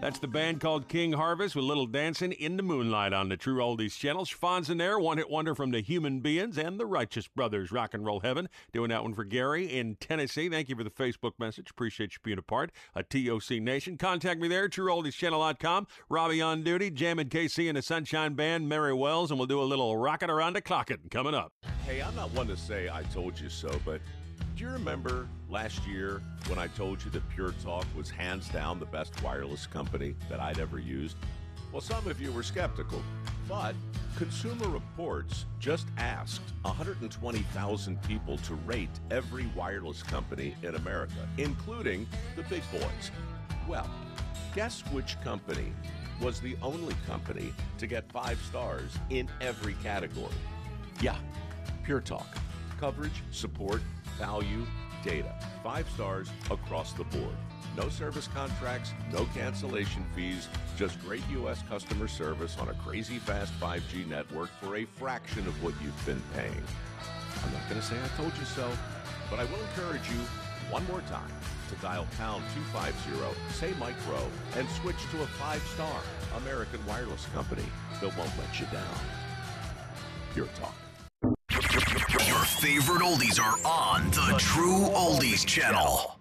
That's the band called King Harvest with Little Dancing in the Moonlight on the True Oldies channel. Fonz in there, one-hit wonder from the Human Beings and the Righteous Brothers, Rock and Roll Heaven. Doing that one for Gary in Tennessee. Thank you for the Facebook message. Appreciate you being a part of TOC Nation. Contact me there, TrueOldiesChannel.com. Robbie on duty, Jam and KC and the Sunshine Band, Mary Wells, and we'll do a little rocket around the clocket coming up. Hey, I'm not one to say I told you so, but do you remember last year when I told you that Pure Talk was hands down the best wireless company that I'd ever used? Well, some of you were skeptical, but Consumer Reports just asked 120,000 people to rate every wireless company in America, including the big boys. Well, guess which company was the only company to get 5 stars in every category? Yeah, Pure Talk. Coverage, support, value, data. 5 stars across the board. No service contracts, no cancellation fees, just great U.S. customer service on a crazy fast 5G network for a fraction of what you've been paying. I'm not going to say I told you so, but I will encourage you one more time to dial pound 250, say Micro, and switch to a 5-star American wireless company that won't let you down. Pure Talk. Your favorite oldies are on the True Oldies channel.